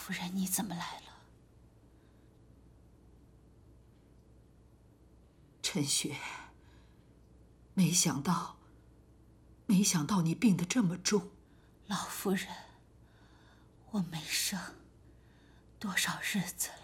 夫人，你怎么来了？ 陈雪，没想到你病得这么重。 老夫人，我没生多少日子了。